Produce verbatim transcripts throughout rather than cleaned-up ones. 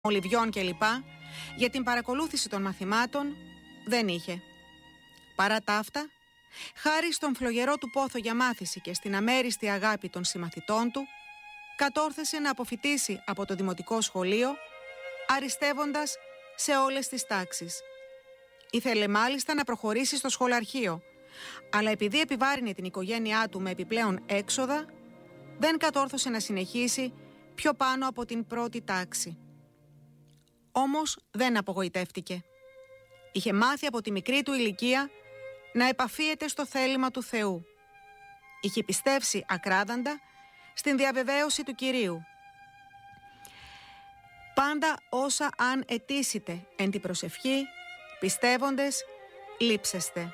Ολιβιών κλπ. Για την παρακολούθηση των μαθημάτων δεν είχε. Παρά τα αυτά, χάρη στον φλογερό του πόθο για μάθηση και στην αμέριστη αγάπη των συμμαθητών του, κατόρθωσε να αποφοιτήσει από το δημοτικό σχολείο, αριστεύοντας σε όλες τις τάξεις. Ήθελε μάλιστα να προχωρήσει στο σχολαρχείο, αλλά επειδή επιβάρυνε την οικογένειά του με επιπλέον έξοδα, δεν κατόρθωσε να συνεχίσει πιο πάνω από την πρώτη τάξη. Όμως δεν απογοητεύτηκε. Είχε μάθει από τη μικρή του ηλικία να επαφίεται στο θέλημα του Θεού. Είχε πιστεύσει ακράδαντα στην διαβεβαίωση του Κυρίου. Πάντα όσα αν αιτήσετε εν τη προσευχή, πιστεύοντες, λείψεστε.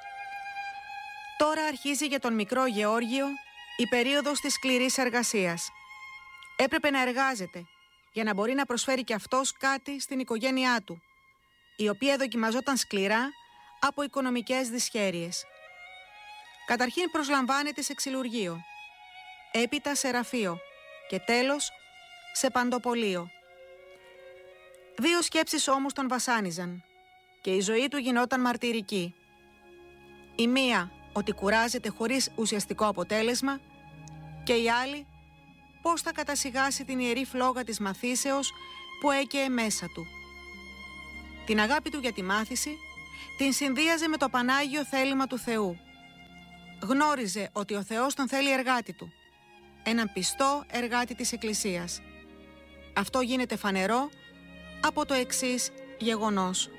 Τώρα αρχίζει για τον μικρό Γεώργιο η περίοδος της σκληρής εργασίας. Έπρεπε να εργάζεται για να μπορεί να προσφέρει και αυτός κάτι στην οικογένειά του, η οποία δοκιμαζόταν σκληρά από οικονομικές δυσχέρειες. Καταρχήν προσλαμβάνεται σε ξυλουργείο, έπειτα σε ραφείο και τέλος σε παντοπολείο. Δύο σκέψεις όμως τον βασάνιζαν και η ζωή του γινόταν μαρτυρική. Η μία ότι κουράζεται χωρίς ουσιαστικό αποτέλεσμα και η άλλη πώς θα κατασιγάσει την ιερή φλόγα της μαθήσεως που έκαιε μέσα του. Την αγάπη του για τη μάθηση την συνδύαζε με το πανάγιο θέλημα του Θεού. Γνώριζε ότι ο Θεός τον θέλει εργάτη του, έναν πιστό εργάτη της Εκκλησίας. Αυτό γίνεται φανερό από το εξής γεγονός.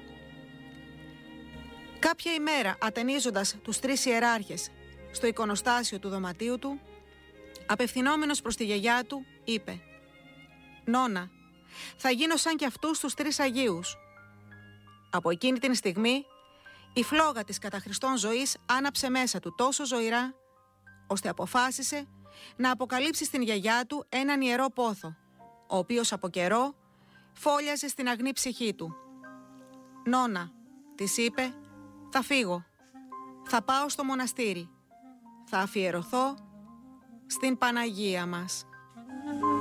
Κάποια ημέρα, ατενίζοντας τους τρεις ιεράρχες στο εικονοστάσιο του δωματίου του, απευθυνόμενος προς τη γιαγιά του, είπε «Νόνα, θα γίνω σαν κι αυτούς τους τρεις Αγίους». Από εκείνη την στιγμή, η φλόγα της κατά Χριστόν ζωής άναψε μέσα του τόσο ζωηρά, ώστε αποφάσισε να αποκαλύψει στην γιαγιά του έναν ιερό πόθο, ο οποίος από καιρό φόλιαζε στην αγνή ψυχή του. «Νόνα», της είπε, «θα φύγω, θα πάω στο μοναστήρι, θα αφιερωθώ στην Παναγία μας».